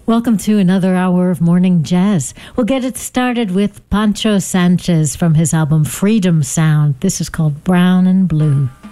Welcome to another hour of morning jazz. We'll get it started with Pancho Sanchez from his album Freedom Sound. This is called Brown and Blue.